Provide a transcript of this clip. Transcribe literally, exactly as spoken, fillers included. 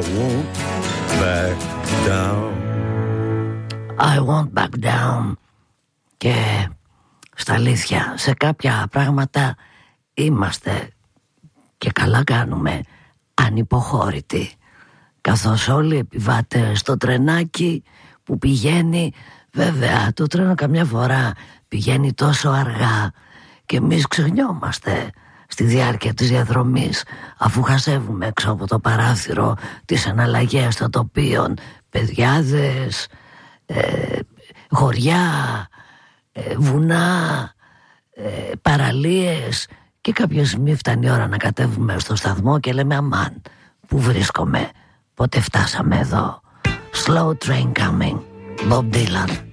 won't back down. I won't back down. Και στα αλήθεια, σε κάποια πράγματα είμαστε και καλά κάνουμε ανυποχώρητοι, καθώς όλοι οι επιβάτες στο τρενάκι που πηγαίνει, βέβαια το τρένο καμιά φορά πηγαίνει τόσο αργά και εμείς ξεχνιόμαστε στη διάρκεια της διαδρομής, αφού χασεύουμε έξω από το παράθυρο τις αναλλαγές των τοπίων, παιδιάδες, ε, χωριά, ε, βουνά, ε, παραλίες, και κάποια στιγμή φτάνει η ώρα να κατέβουμε στο σταθμό και λέμε αμάν, πού βρίσκομαι, πότε φτάσαμε εδώ. Slow train coming, Bob Dylan.